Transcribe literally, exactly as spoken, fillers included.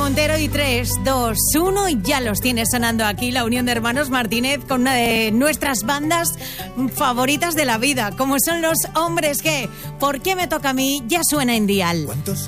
Montero y tres, dos, uno y ya los tiene sonando aquí la Unión de Hermanos Martínez con una de nuestras bandas favoritas de la vida, como son los Hombres G. ¿Por qué me toca a mí? Ya suena en Dial. ¿Cuántos